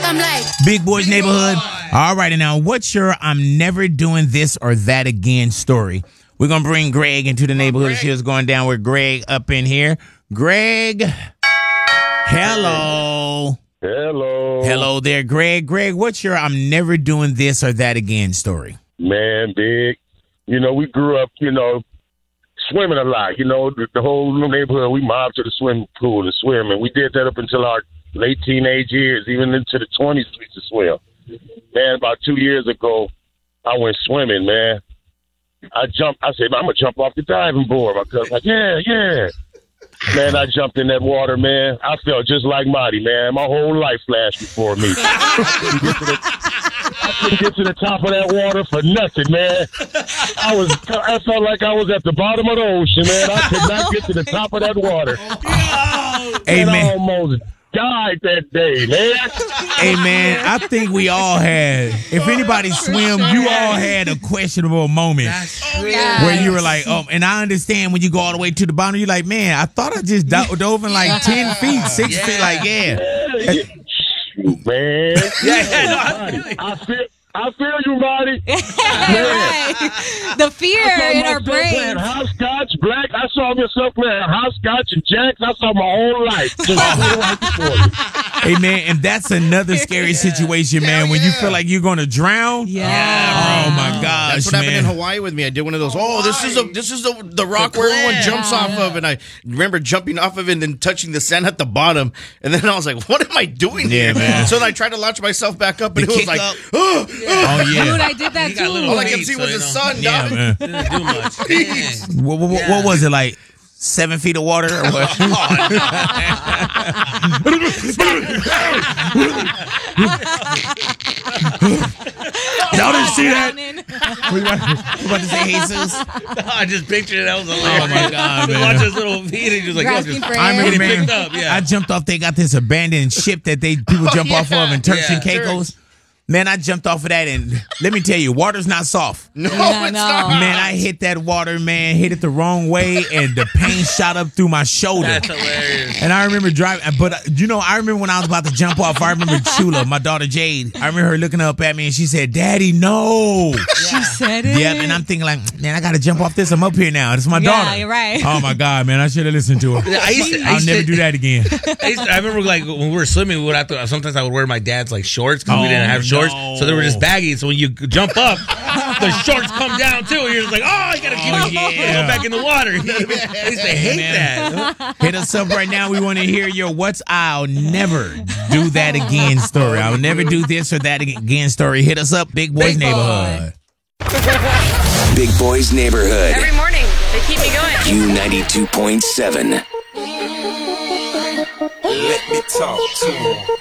I'm like, Big Boys Neighborhood. All right, and now what's your I'm never doing this or that again story? We're going to bring Greg into the neighborhood. She was going down with Greg up in here. Greg, hello. Hello. Hello there, Greg. Greg, what's your I'm never doing this or that again story? Man, Big. You know, we grew up, swimming a lot. You know, the whole neighborhood, we mobbed to the swimming pool to swim, and we did that up until our late teenage years, even into the 20s we used to swim. Man, about 2 years ago, I went swimming, man. I said, I'm going to jump off the diving board. My cousin's like, yeah. Man, I jumped in that water, man. I felt just like Marty, man. My whole life flashed before me. I couldn't get to the top of that water for nothing, man. I felt like I was at the bottom of the ocean, man. I could not get to the top of that water. Hey, and man. I almost died that day, man. Hey, man, I think we all had, if anybody swim, you all had a questionable moment where you were like, and I understand when you go all the way to the bottom, you're like, man, I thought I just dove in like 10 feet, 6 feet, like, Shoot, man. I feel you, Marty. right. The fear in our brains. Playing hopscotch, black. I saw myself playing hopscotch and jacks. I saw my whole life. Just right before me. hey, man, and that's another scary situation, man, when you feel like you're going to drown. Yeah. Oh, my gosh, That's what happened in Hawaii with me. I did one of those. Oh, this is the rock where everyone jumps off of, and I remember jumping off of it and then touching the sand at the bottom, and then I was like, "What am I doing here?" Man. So then I tried to launch myself back up, and it was like, Oh, yeah. Dude, I did that too. all I kept seeing was the sun. Yeah, dog. man. Didn't do much. What was it, like 7 feet of water or what? Y'all didn't see that? You about to say Jesus? I just pictured it. I was hilarious. Oh, my God, man. Watch this little feet and just like, Grasping for I air. remember, Getting man, picked up, yeah. I jumped off. They got this abandoned ship that people jump off of in Turks and Caicos. Man, I jumped off of that, and let me tell you, water's not soft. No, Yeah, it's no. not. Man, I hit that water, man, hit it the wrong way, and the pain shot up through my shoulder. That's hilarious. And I remember driving, but I remember when I was about to jump off, I remember Chula, my daughter Jade, I remember her looking up at me, and she said, "Daddy, no." She said it. Yep, and I'm thinking like, man, I got to jump off this. I'm up here now. This is my Yeah, daughter. you're right. Oh, my God, man, I should have listened to her. I'll never do that again. I remember like when we were swimming, sometimes I would wear my dad's like shorts because we didn't have shorts, so they were just baggy. So when you jump up, the shorts come down too. You're just like, oh, I gotta keep go back in the water. You know what I mean? I used to hate that. Hit us up right now. We want to hear your what's I'll never do that again story. I'll never do this or that again story. Hit us up, Big Boys Neighborhood. Big Boys Neighborhood. Every morning, they keep me going. Q92.7. Let me talk to him.